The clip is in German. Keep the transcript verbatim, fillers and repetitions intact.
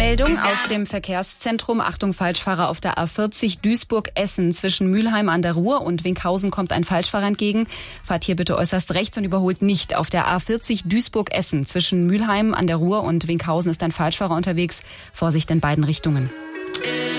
Meldung aus dem Verkehrszentrum. Achtung, Falschfahrer auf der A vierzig Duisburg-Essen. Zwischen Mülheim an der Ruhr und Winkhausen kommt ein Falschfahrer entgegen. Fahrt hier bitte äußerst rechts und überholt nicht. Auf der A vierzig Duisburg-Essen. Zwischen Mülheim an der Ruhr und Winkhausen ist ein Falschfahrer unterwegs. Vorsicht in beiden Richtungen.